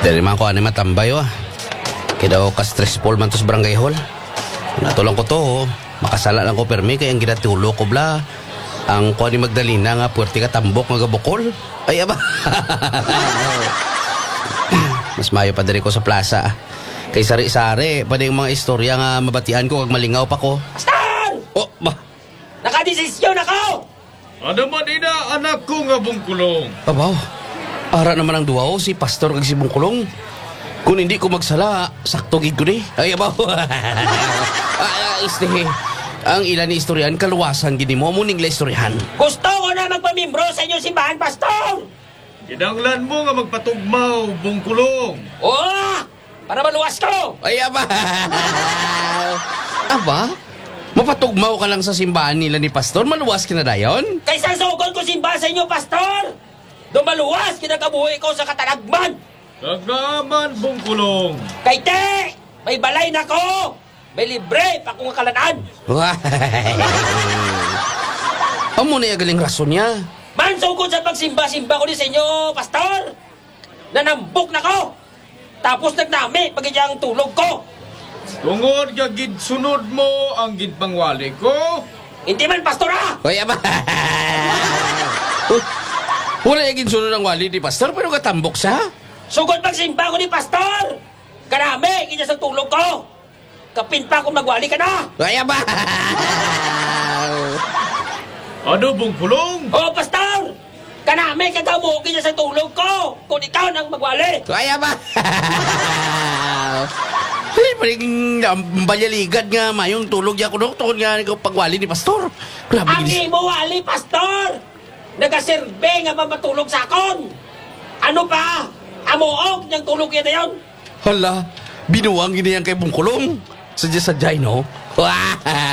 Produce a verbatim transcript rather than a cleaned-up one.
Dari man ko ani matambay wa. Kaya daw ka-stressful man to sa barangay hall. Natulong ko to, oh. Makasala lang ko permi kaya ang ginatulo ko bla. Ang ko ni Magdalena nga puwerte ka tambok nga gabukol. Ay aba. Mas mayo pa diri ko sa plaza. Kay sari-sari, pa yung mga istorya nga mabatian ko kag malingaw pa ko. Pastor! Oh, ba? Nakadesisyon ako! Ano man ina anak ko nga bungkulong. Abaw, ara naman ang duwaw si Pastor kag si Bungkulong. Kung hindi ko magsala, sakto gid ko ni. Ay, abaw. ah, este, ang ilan ni istoryan, kaluwasan gini mo, muning la istoryahan. Gusto ko na magpamimbro sa inyong simbahan, Pastor! Kinanglan mo nga magpatugmaw, bungkulong. Oo! Para maluwas ko! Ay, aba. Aba? Mapatugmaw ka lang sa simbahan nila ni Pastor, maluwas ka na dayon? Kaysa sugod ko simbahan sa inyo, Pastor! Dumaluwas, kinakabuhi ko sa katalagman! Kagaman, bungkulong. Kay te! May balay na ko! May libre pa kung kalanaan! Amo na yung galing rason niya. Man, sugod sa pagsimba-simba ko ni sa inyo, Pastor! Nanambok na ko! Tapos nagnami pag ang tulog ko! Tungod ka gid sunod mo ang gid pangwali ko. Hindi man, Pastor, ah! Ay, aba. Oh, wala yung ginsunod ng wali ni Pastor, pero katambok siya. Sugod pagsimba ko ni Pastor! Karami, kanya sa tulog ko! Kapin pa kung magwali ka na! Ay, aba. Ano, bungkulong? Oh, Pastor! Kanami, kagamo kanya sa tulog ko! Kung ikaw nang magwali! Ay, aba. Ay, paling bayaligad nga mayong tulog niya ko doon. Tukod nga ikaw pagwali ni Pastor. Grabe Ang ginis. imo wali, Pastor! Nagaserbe nga mamatulog sa akon! Ano pa? Amuog niyang tulog yan na yun! Hala, binuwang ginayang kay Bungkulong. Sadya-sadyay, no?